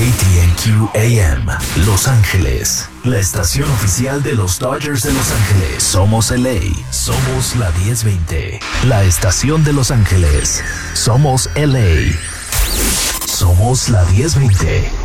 KTNQ AM, Los Ángeles, la estación oficial de los Dodgers de Los Ángeles. Somos LA, somos la 1020, la estación de Los Ángeles. Somos LA, somos la 1020.